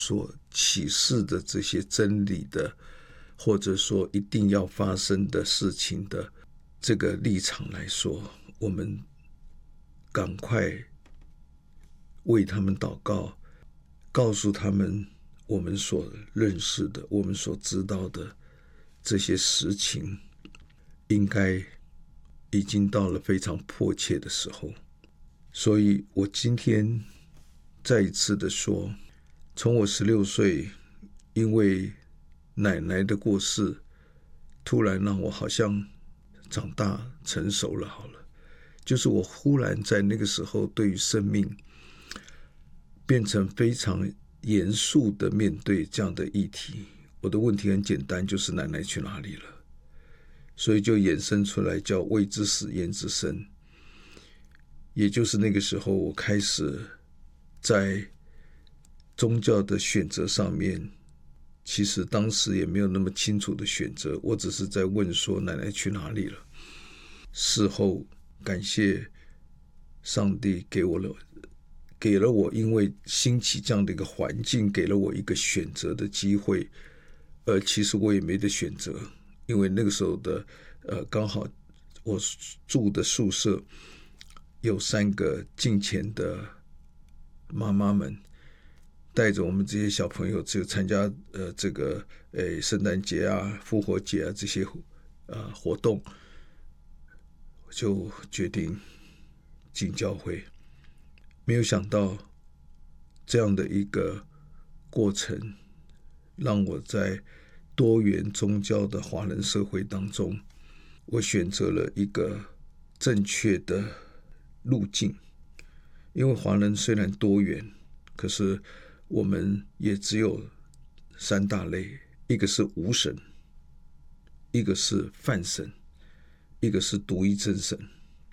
所启示的这些真理的，或者说一定要发生的事情的这个立场来说，我们赶快为他们祷告，告诉他们我们所认识的，我们所知道的这些实情，应该已经到了非常迫切的时候。所以我今天再一次的说，从我16岁因为奶奶的过世，突然让我好像长大成熟了好了，就是我忽然在那个时候对于生命变成非常严肃的面对这样的议题。我的问题很简单，就是奶奶去哪里了？所以就衍生出来叫未之死焉之生。也就是那个时候，我开始在宗教的选择上面，其实当时也没有那么清楚的选择，我只是在问说奶奶去哪里了。事后感谢上帝给了我，因为兴起这样的一个环境，给了我一个选择的机会，其实我也没得选择，因为那个时候的刚好我住的宿舍有3个敬虔的妈妈们，带着我们这些小朋友就参加这个圣诞节啊、复活节啊这些活动，就决定进教会。没有想到这样的一个过程，让我在多元宗教的华人社会当中，我选择了一个正确的路径。因为华人虽然多元，可是我们也只有3大类，一个是无神，一个是泛神，一个是独一真神。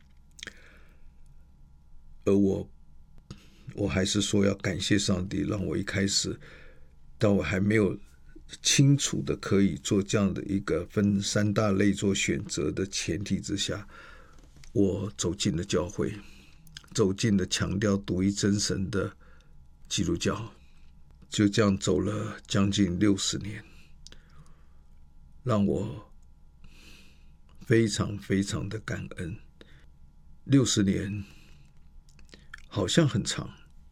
而我还是说要感谢上帝，让我一开始，当我还没有清楚的可以做这样的一个分3大类做选择的前提之下，我走进了教会，走进了强调独一真神的基督教，就这样走了将近60年，让我非常非常的感恩。60年好像很长，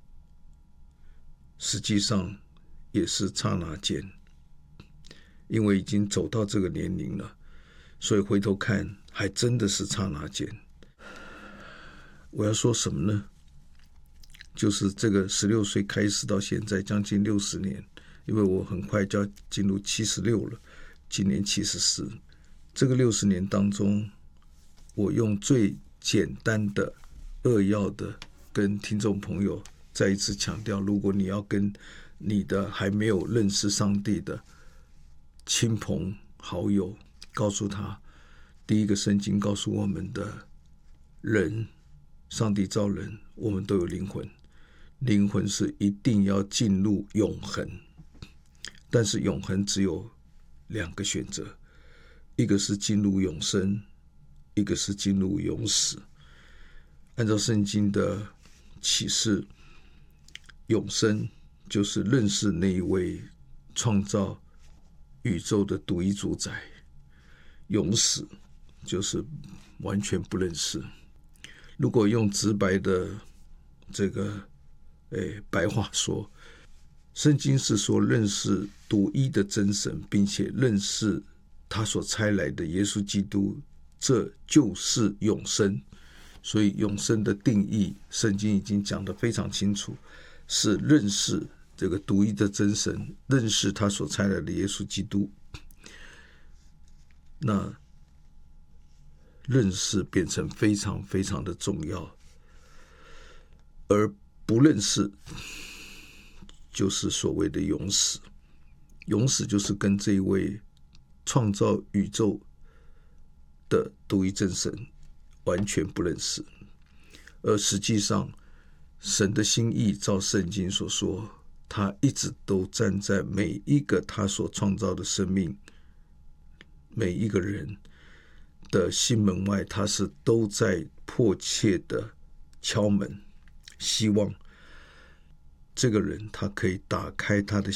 实际上也是刹那间，因为已经走到这个年龄了，所以回头看还真的是刹那间。我要说什么呢？就是这个16岁开始到现在将近60年，因为我很快就要进入76了，今年74。这个60年当中，我用最简单的扼要的跟听众朋友再一次强调，如果你要跟你的还没有认识上帝的亲朋好友告诉他，第一个圣经告诉我们的人，上帝造人，我们都有灵魂，灵魂是一定要进入永恒，但是永恒只有2个选择，一个是进入永生，一个是进入永死。按照圣经的启示，永生就是认识那一位创造宇宙的独一主宰，永死就是完全不认识。如果用直白的这个白话说，圣经是说认识独一的真神，并且认识他所差来的耶稣基督，这就是永生。所以永生的定义，圣经已经讲得非常清楚，是认识这个独一的真神，认识他所差来的耶稣基督。那认识变成非常非常的重要，而不认识就是所谓的永死。永死就是跟这一位创造宇宙的独一真神完全不认识。而实际上神的心意照圣经所说，他一直都站在每一个他所创造的生命，每一个人的心门外，他是都在迫切的敲门，希望这个人他可以打开他的